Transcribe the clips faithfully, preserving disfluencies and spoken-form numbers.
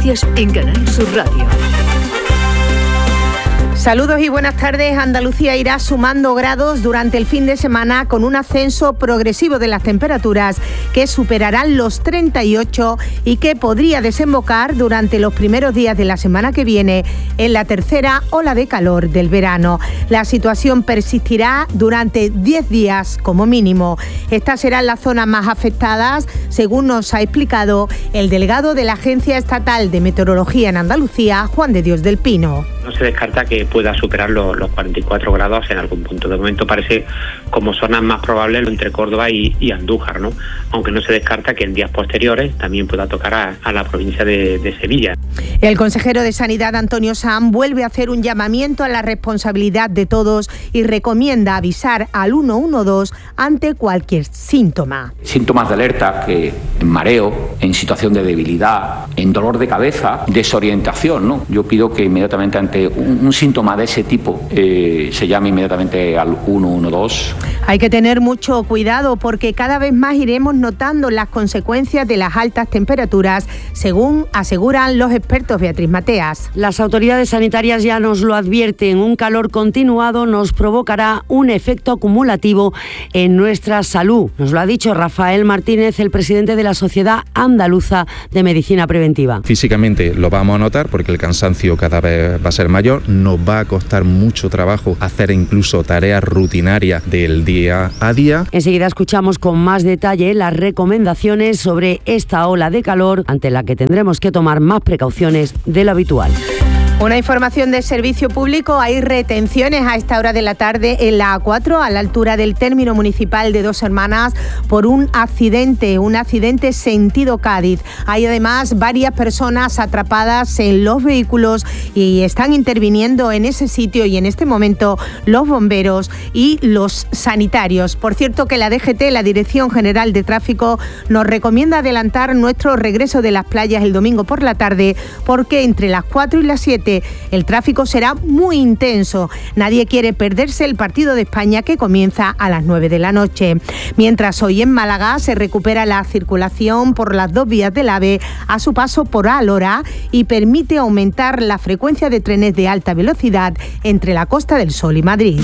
Noticias en Canal Sur Radio. Saludos y buenas tardes. Andalucía irá sumando grados durante el fin de semana con un ascenso progresivo de las temperaturas que superarán los treinta y ocho y que podría desembocar durante los primeros días de la semana que viene en la tercera ola de calor del verano. La situación persistirá durante diez días como mínimo. Estas serán las zonas más afectadas, según nos ha explicado el delegado de la Agencia Estatal de Meteorología en Andalucía, Juan de Dios del Pino. No se descarta que pueda superar los, los cuarenta y cuatro grados en algún punto. De momento parece como zonas más probables entre Córdoba y, y Andújar, ¿no? Aunque no se descarta que en días posteriores también pueda tocar a, a la provincia de, de Sevilla. El consejero de Sanidad, Antonio Sanz, vuelve a hacer un llamamiento a la responsabilidad de todos y recomienda avisar al uno uno dos ante cualquier síntoma. Síntomas de alerta que en mareo, en situación de debilidad, en dolor de cabeza, desorientación, ¿no? Yo pido que inmediatamente ante un, un síntoma de ese tipo eh, se llame inmediatamente al uno uno dos. Hay que tener mucho cuidado porque cada vez más iremos notando las consecuencias de las altas temperaturas, según aseguran los expertos. Beatriz Mateas. Las autoridades sanitarias ya nos lo advierten. Un calor continuado nos provocará un efecto acumulativo en nuestra salud. Nos lo ha dicho Rafael Martínez, el presidente de la Sociedad Andaluza de Medicina Preventiva. Físicamente lo vamos a notar porque el cansancio cada vez va a ser mayor. Nos va a costar mucho trabajo hacer incluso tareas rutinarias del día a día. Enseguida escuchamos con más detalle las recomendaciones sobre esta ola de calor ante la que tendremos que tomar más precauciones de lo habitual. Una información de servicio público, hay retenciones a esta hora de la tarde en la A cuatro, a la altura del término municipal de Dos Hermanas, por un accidente, un accidente sentido Cádiz. Hay además varias personas atrapadas en los vehículos y están interviniendo en ese sitio y en este momento los bomberos y los sanitarios. Por cierto que la D G T, la Dirección General de Tráfico, nos recomienda adelantar nuestro regreso de las playas el domingo por la tarde porque entre las cuatro y las siete el tráfico será muy intenso. Nadie quiere perderse el partido de España que comienza a las nueve de la noche. Mientras hoy en Málaga se recupera la circulación por las dos vías del AVE a su paso por Alhora y permite aumentar la frecuencia de trenes de alta velocidad entre la Costa del Sol y Madrid.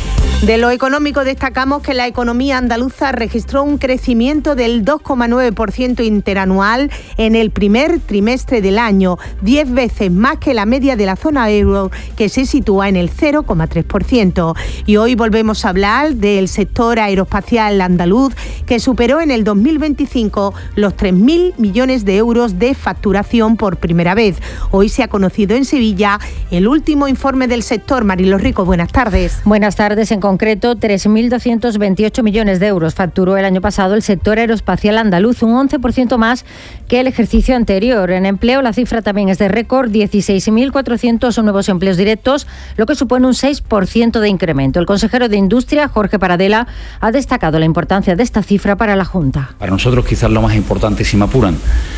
De lo económico destacamos que la economía andaluza registró un crecimiento del dos coma nueve por ciento interanual en el primer trimestre del año, diez veces más que la media de la zona euro, que se sitúa en el cero coma tres por ciento. Y hoy volvemos a hablar del sector aeroespacial andaluz, que superó en el dos mil veinticinco los tres mil millones de euros de facturación por primera vez. Hoy se ha conocido en Sevilla el último informe del sector. Marilo Rico, buenas tardes. Buenas tardes. En concreto, tres mil doscientos veintiocho millones de euros facturó el año pasado el sector aeroespacial andaluz, un once por ciento más que el ejercicio anterior. En empleo, la cifra también es de récord, dieciséis mil cuatrocientos nuevos empleos directos, lo que supone un seis por ciento de incremento. El consejero de Industria, Jorge Paradela, ha destacado la importancia de esta cifra para la Junta. Para nosotros quizás lo más importante, si me apuran,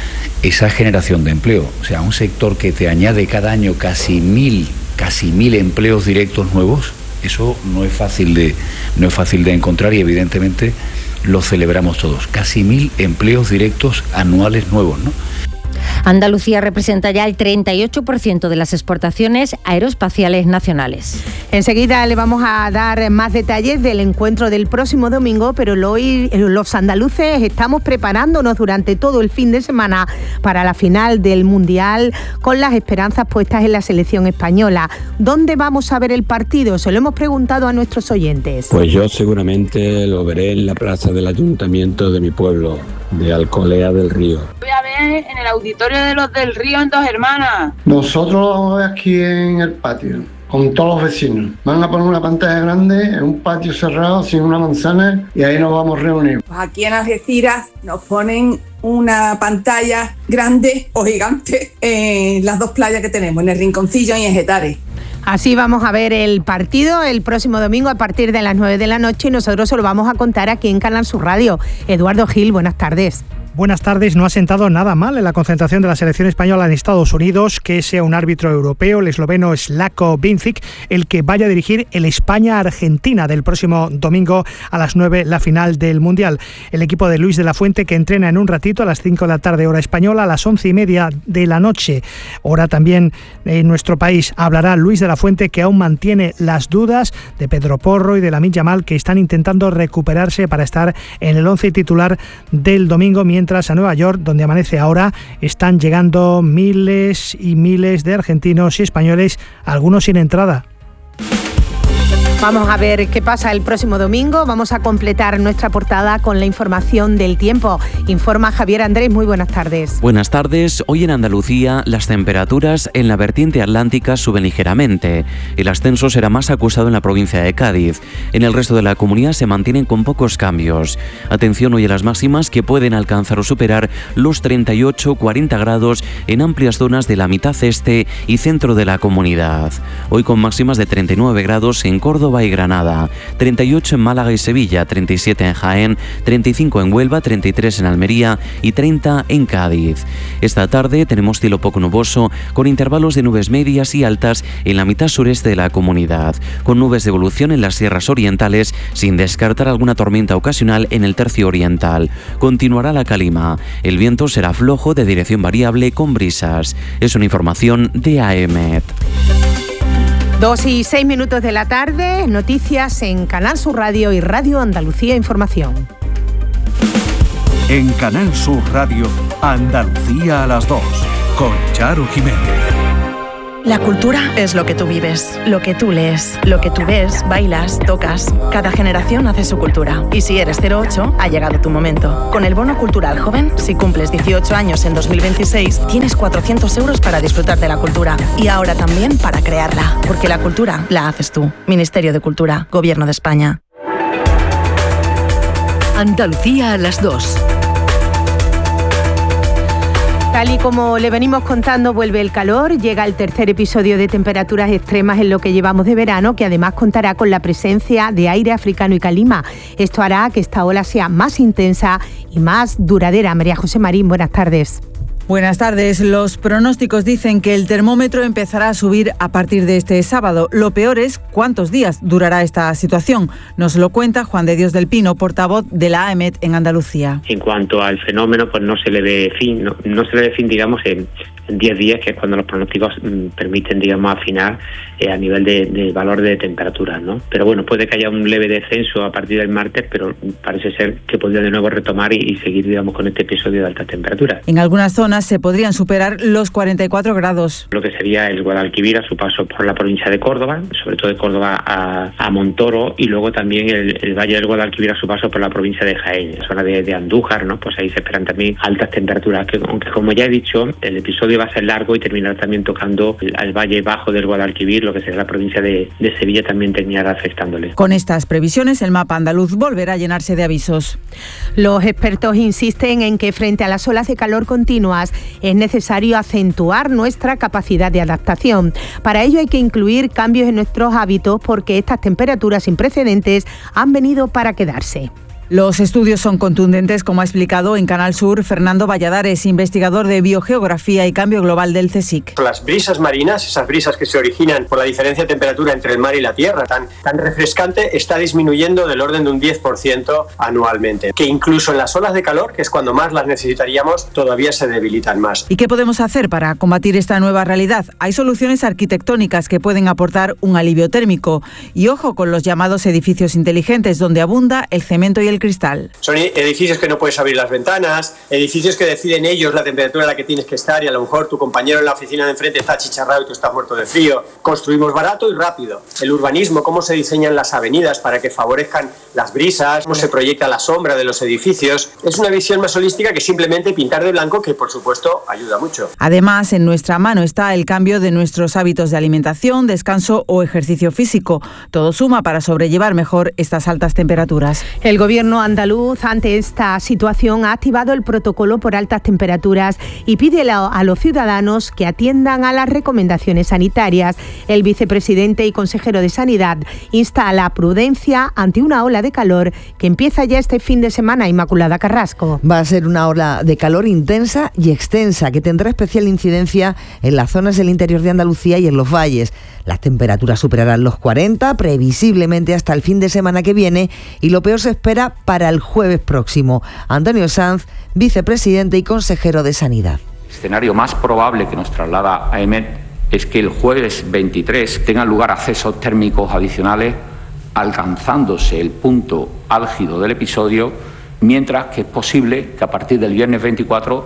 esa generación de empleo. O sea, un sector que te añade cada año casi mil, casi mil empleos directos nuevos. Eso no es fácil de, no es fácil de encontrar y evidentemente lo celebramos todos. Casi mil empleos directos anuales nuevos, ¿no? Andalucía representa ya el treinta y ocho por ciento de las exportaciones aeroespaciales nacionales. Enseguida le vamos a dar más detalles del encuentro del próximo domingo, pero hoy los andaluces estamos preparándonos durante todo el fin de semana para la final del Mundial con las esperanzas puestas en la selección española. ¿Dónde vamos a ver el partido? Se lo hemos preguntado a nuestros oyentes. Pues yo seguramente lo veré en la plaza del ayuntamiento de mi pueblo, de Alcolea del Río. Voy a ver en el auditorio de los del Río en Dos Hermanas. Nosotros lo vamos a ver aquí en el patio, con todos los vecinos. Van a poner una pantalla grande en un patio cerrado sin una manzana y ahí nos vamos a reunir. Pues aquí en Algeciras nos ponen una pantalla grande o gigante en las dos playas que tenemos, en el Rinconcillo y en Getares. Así vamos a ver el partido el próximo domingo a partir de las nueve de la noche y nosotros se lo vamos a contar aquí en Canal Sur Radio. Eduardo Gil, buenas tardes. Buenas tardes. No ha sentado nada mal en la concentración de la selección española en Estados Unidos que sea un árbitro europeo, el esloveno Slavko Vincic, el que vaya a dirigir el España-Argentina del próximo domingo a las nueve, la final del Mundial. El equipo de Luis de la Fuente, que entrena en un ratito a las cinco de la tarde hora española, a las once y media de la noche, hora también en nuestro país, hablará Luis de la Fuente, que aún mantiene las dudas de Pedro Porro y de Lamine Yamal, que están intentando recuperarse para estar en el once titular del domingo, mientras Mientras a Nueva York, donde amanece ahora, están llegando miles y miles de argentinos y españoles, algunos sin entrada. Vamos a ver qué pasa el próximo domingo. Vamos a completar nuestra portada con la información del tiempo. Informa Javier Andrés, muy buenas tardes. Buenas tardes. Hoy en Andalucía las temperaturas en la vertiente atlántica suben ligeramente. El ascenso será más acusado en la provincia de Cádiz. En el resto de la comunidad se mantienen con pocos cambios. Atención hoy a las máximas, que pueden alcanzar o superar los treinta y ocho a cuarenta grados en amplias zonas de la mitad este y centro de la comunidad. Hoy con máximas de treinta y nueve grados en Córdoba y Granada, treinta y ocho en Málaga y Sevilla, treinta y siete en Jaén, treinta y cinco en Huelva, treinta y tres en Almería y treinta en Cádiz. Esta tarde tenemos cielo poco nuboso con intervalos de nubes medias y altas en la mitad sureste de la comunidad, con nubes de evolución en las sierras orientales, sin descartar alguna tormenta ocasional en el tercio oriental. Continuará la calima. El viento será flojo de dirección variable con brisas. Es una información de A E M E T. Dos y seis minutos de la tarde, noticias en Canal Sur Radio y Radio Andalucía Información. En Canal Sur Radio, Andalucía a las dos, con Charo Jiménez. La cultura es lo que tú vives, lo que tú lees, lo que tú ves, bailas, tocas. Cada generación hace su cultura. Y si eres cero ocho, ha llegado tu momento. Con el Bono Cultural Joven, si cumples dieciocho años en dos mil veintiséis, tienes cuatrocientos euros para disfrutar de la cultura. Y ahora también para crearla. Porque la cultura la haces tú. Ministerio de Cultura, Gobierno de España. Andalucía a las dos. Tal y como le venimos contando, vuelve el calor, llega el tercer episodio de temperaturas extremas en lo que llevamos de verano, que además contará con la presencia de aire africano y calima. Esto hará que esta ola sea más intensa y más duradera. María José Marín, buenas tardes. Buenas tardes. Los pronósticos dicen que el termómetro empezará a subir a partir de este sábado. Lo peor es cuántos días durará esta situación. Nos lo cuenta Juan de Dios del Pino, portavoz de la A E M E T en Andalucía. En cuanto al fenómeno, pues no se le ve fin, no, no se le ve fin, digamos, en diez días, que es cuando los pronósticos mm, permiten, digamos, afinar eh, a nivel de, de valor de temperatura, ¿no? Pero bueno, puede que haya un leve descenso a partir del martes, pero parece ser que podría de nuevo retomar y, y seguir, digamos, con este episodio de altas temperaturas. En algunas zonas se podrían superar los cuarenta y cuatro grados. Lo que sería el Guadalquivir a su paso por la provincia de Córdoba, sobre todo de Córdoba a, a Montoro, y luego también el, el Valle del Guadalquivir a su paso por la provincia de Jaén, la zona de, de Andújar, ¿no? Pues ahí se esperan también altas temperaturas, que aunque como ya he dicho, el episodio va a ser largo y terminará también tocando el, al valle bajo del Guadalquivir, lo que será la provincia de, de Sevilla, también terminará afectándole. Con estas previsiones, el mapa andaluz volverá a llenarse de avisos. Los expertos insisten en que frente a las olas de calor continuas es necesario acentuar nuestra capacidad de adaptación. Para ello hay que incluir cambios en nuestros hábitos, porque estas temperaturas sin precedentes han venido para quedarse. Los estudios son contundentes, como ha explicado en Canal Sur Fernando Valladares, investigador de Biogeografía y Cambio Global del CSIC. Las brisas marinas, esas brisas que se originan por la diferencia de temperatura entre el mar y la tierra, tan, tan refrescante, está disminuyendo del orden de un diez por ciento anualmente. Que incluso en las olas de calor, que es cuando más las necesitaríamos, todavía se debilitan más. ¿Y qué podemos hacer para combatir esta nueva realidad? Hay soluciones arquitectónicas que pueden aportar un alivio térmico. Y ojo con los llamados edificios inteligentes, donde abunda el cemento y el cristal. Son edificios que no puedes abrir las ventanas, edificios que deciden ellos la temperatura a la que tienes que estar, y a lo mejor tu compañero en la oficina de enfrente está achicharrado y tú estás muerto de frío. Construimos barato y rápido. El urbanismo, cómo se diseñan las avenidas para que favorezcan las brisas, cómo se proyecta la sombra de los edificios. Es una visión más holística que simplemente pintar de blanco, que por supuesto ayuda mucho. Además, en nuestra mano está el cambio de nuestros hábitos de alimentación, descanso o ejercicio físico. Todo suma para sobrellevar mejor estas altas temperaturas. El Gobierno Gobierno andaluz, ante esta situación, ha activado el protocolo por altas temperaturas y pide a los ciudadanos que atiendan a las recomendaciones sanitarias. El vicepresidente y consejero de Sanidad insta a la prudencia ante una ola de calor que empieza ya este fin de semana. Inmaculada Carrasco. Va a ser una ola de calor intensa y extensa que tendrá especial incidencia en las zonas del interior de Andalucía y en los valles. Las temperaturas superarán los cuarenta, previsiblemente hasta el fin de semana que viene, y lo peor se espera para el jueves próximo. Antonio Sanz, vicepresidente y consejero de Sanidad. El escenario más probable que nos traslada a EMET es que el jueves veintitrés tengan lugar accesos térmicos adicionales, alcanzándose el punto álgido del episodio, mientras que es posible que a partir del viernes veinticuatro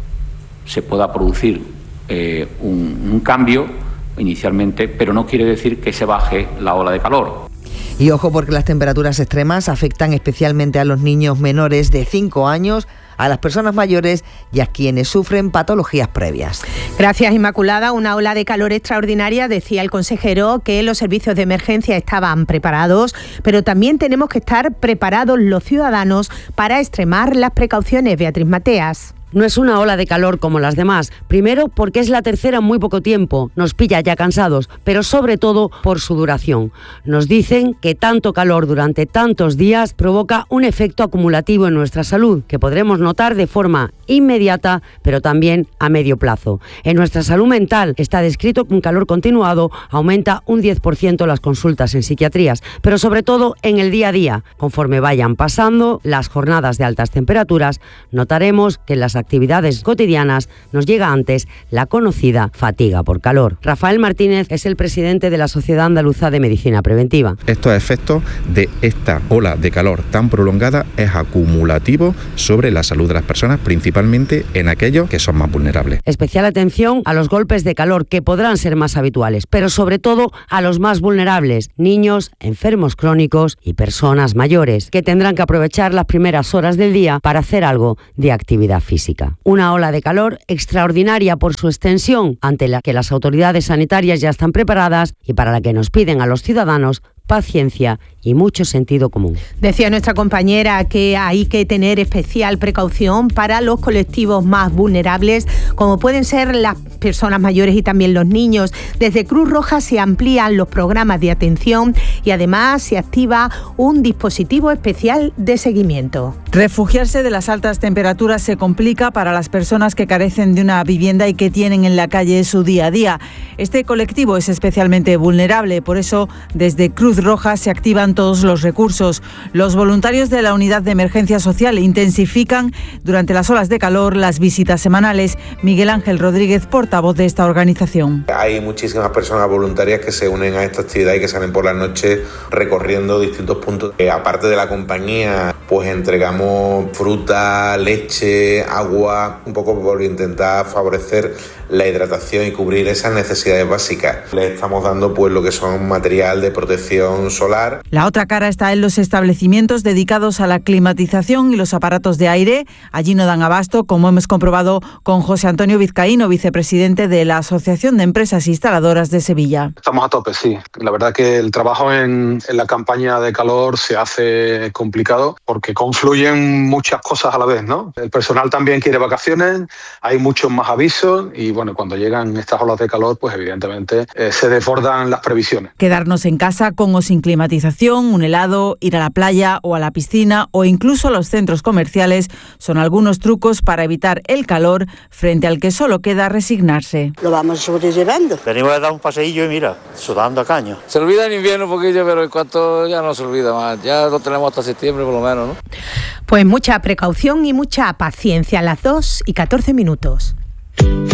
se pueda producir eh, un, un cambio inicialmente, pero no quiere decir que se baje la ola de calor. Y ojo, porque las temperaturas extremas afectan especialmente a los niños menores de cinco años, a las personas mayores y a quienes sufren patologías previas. Gracias, Inmaculada. Una ola de calor extraordinaria. Decía el consejero que los servicios de emergencia estaban preparados, pero también tenemos que estar preparados los ciudadanos para extremar las precauciones. Beatriz Mateas. No es una ola de calor como las demás. Primero, porque es la tercera en muy poco tiempo. Nos pilla ya cansados, pero sobre todo por su duración. Nos dicen que tanto calor durante tantos días provoca un efecto acumulativo en nuestra salud, que podremos notar de forma inmediata, pero también a medio plazo. En nuestra salud mental está descrito que un calor continuado aumenta un diez por ciento las consultas en psiquiatrías, pero sobre todo en el día a día. Conforme vayan pasando las jornadas de altas temperaturas, notaremos que en las actividades cotidianas nos llega antes la conocida fatiga por calor. Rafael Martínez es el presidente de la Sociedad Andaluza de Medicina Preventiva. Estos efectos de esta ola de calor tan prolongada es acumulativo sobre la salud de las personas, principalmente en aquellos que son más vulnerables. Especial atención a los golpes de calor, que podrán ser más habituales, pero sobre todo a los más vulnerables, niños, enfermos crónicos y personas mayores, que tendrán que aprovechar las primeras horas del día para hacer algo de actividad física. Una ola de calor extraordinaria por su extensión, ante la que las autoridades sanitarias ya están preparadas y para la que nos piden a los ciudadanos paciencia y mucho sentido común. Decía nuestra compañera que hay que tener especial precaución para los colectivos más vulnerables, como pueden ser las personas mayores y también los niños. Desde Cruz Roja se amplían los programas de atención y además se activa un dispositivo especial de seguimiento. Refugiarse de las altas temperaturas se complica para las personas que carecen de una vivienda y que tienen en la calle su día a día. Este colectivo es especialmente vulnerable, por eso desde Cruz Roja se activan todos los recursos. Los voluntarios de la Unidad de Emergencia Social intensifican durante las olas de calor las visitas semanales. Miguel Ángel Rodríguez, portavoz de esta organización. Hay muchísimas personas voluntarias que se unen a esta actividad y que salen por la noche recorriendo distintos puntos. Eh, aparte de la compañía, pues entregamos fruta, leche, agua, un poco por intentar favorecer la hidratación y cubrir esas necesidades básicas. Les estamos dando pues lo que son material de protección solar. La otra cara está en los establecimientos dedicados a la climatización y los aparatos de aire. Allí no dan abasto, como hemos comprobado con José Antonio Vizcaíno, vicepresidente de la Asociación de Empresas Instaladoras de Sevilla. Estamos a tope, sí. La verdad que el trabajo en, en la campaña de calor se hace complicado porque confluyen muchas cosas a la vez, ¿no? El personal también quiere vacaciones, hay muchos más avisos y bueno, cuando llegan estas olas de calor, pues evidentemente eh, se desbordan las previsiones. Quedarnos en casa con o sin climatización, un helado, ir a la playa o a la piscina o incluso a los centros comerciales son algunos trucos para evitar el calor frente al que solo queda resignarse. Lo vamos sobrellevando. Venimos a dar un paseillo y mira, sudando a caño. Se olvida en invierno un poquillo, pero en cuanto ya no se olvida más. Ya lo tenemos hasta septiembre por lo menos, ¿no? Pues mucha precaución y mucha paciencia. A las dos y catorce minutos.